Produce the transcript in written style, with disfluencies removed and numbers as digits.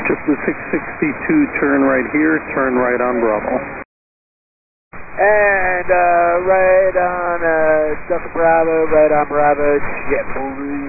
Just the 662, turn right here, turn right on Bravo. And right on Delta Bravo, right on Bravo, JetBlue